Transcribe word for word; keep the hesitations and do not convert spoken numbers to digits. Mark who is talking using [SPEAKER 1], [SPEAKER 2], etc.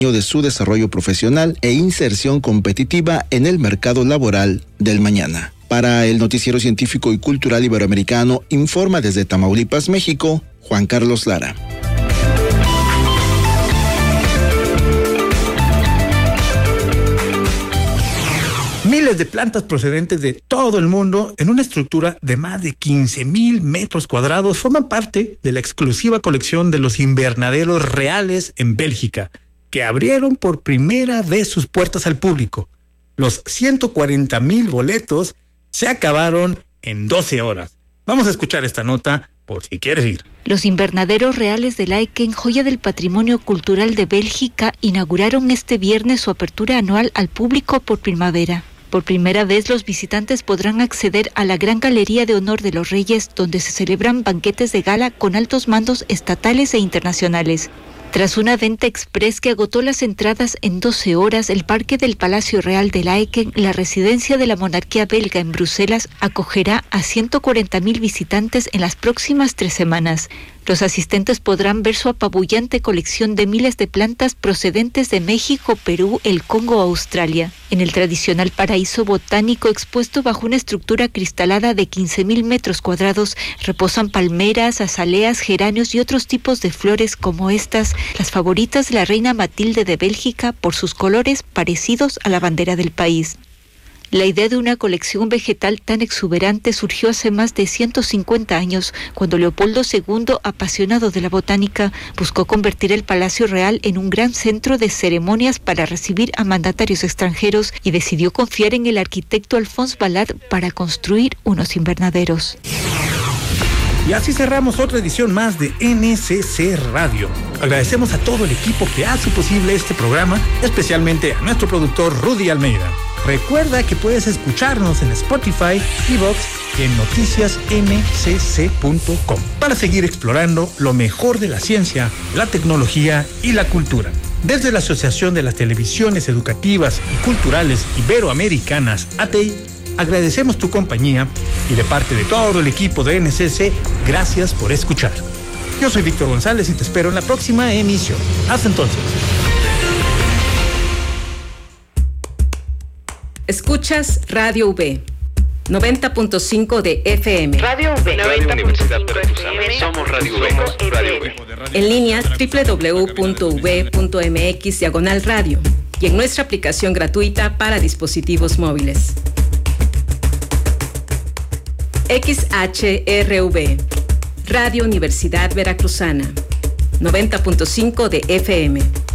[SPEAKER 1] de su desarrollo profesional e inserción competitiva en el mercado laboral del mañana. Para el Noticiero Científico y Cultural Iberoamericano, informa desde Tamaulipas, México, Juan Carlos Lara.
[SPEAKER 2] Miles de plantas procedentes de todo el mundo en una estructura de más de quince mil metros cuadrados forman parte de la exclusiva colección de los invernaderos reales en Bélgica, que abrieron por primera vez sus puertas al público. Los ciento cuarenta mil boletos se acabaron en doce horas. Vamos a escuchar esta nota por si quieres ir.
[SPEAKER 3] Los invernaderos reales de Laeken, joya del patrimonio cultural de Bélgica, inauguraron este viernes su apertura anual al público por primavera. Por primera vez, los visitantes podrán acceder a la Gran Galería de Honor de los Reyes, donde se celebran banquetes de gala con altos mandos estatales e internacionales. Tras una venta express que agotó las entradas en doce horas, el Parque del Palacio Real de Laeken, la residencia de la monarquía belga en Bruselas, acogerá a ciento cuarenta mil visitantes en las próximas tres semanas. Los asistentes podrán ver su apabullante colección de miles de plantas procedentes de México, Perú, el Congo o Australia. En el tradicional paraíso botánico expuesto bajo una estructura cristalada de quince mil metros cuadrados, reposan palmeras, azaleas, geranios y otros tipos de flores como estas, las favoritas de la reina Matilde de Bélgica por sus colores parecidos a la bandera del país. La idea de una colección vegetal tan exuberante surgió hace más de ciento cincuenta años, cuando Leopoldo segundo, apasionado de la botánica, buscó convertir el Palacio Real en un gran centro de ceremonias para recibir a mandatarios extranjeros y decidió confiar en el arquitecto Alphonse Ballade para construir unos invernaderos.
[SPEAKER 2] Y así cerramos otra edición más de N C C Radio. Agradecemos a todo el equipo que hace posible este programa, especialmente a nuestro productor Rudy Almeida. Recuerda que puedes escucharnos en Spotify, iVoox y en noticias ene ce ce punto com para seguir explorando lo mejor de la ciencia, la tecnología y la cultura. Desde la Asociación de las Televisiones Educativas y Culturales Iberoamericanas, A T E I, agradecemos tu compañía y de parte de todo el equipo de N C C, gracias por escuchar. Yo soy Víctor González y te espero en la próxima emisión. Hasta entonces.
[SPEAKER 4] Escuchas Radio V, noventa punto cinco de F M.
[SPEAKER 5] Radio V,
[SPEAKER 6] Radio Universidad Veracruzana. Somos Radio V. Radio V.
[SPEAKER 4] En línea doble u doble u doble u punto u ve punto eme equis diagonal radio y en nuestra aplicación gratuita para dispositivos móviles. X H R V, Radio Universidad Veracruzana, noventa punto cinco de F M.